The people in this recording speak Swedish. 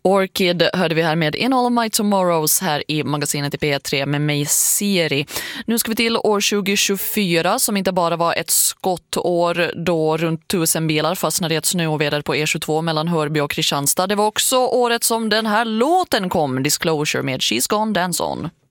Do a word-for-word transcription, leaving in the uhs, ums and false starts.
Orchid hörde vi här med In All of My Tomorrows här i magasinet i P tre med mig Siri. Nu ska vi till år tjugo tjugofyra som inte bara var ett skottår då runt tusen bilar fastnade i ett snöoväder på E tjugotvå mellan Hörby och Kristianstad. Det var också året som den här låten kom, Disclosure med She's Gone Dance On.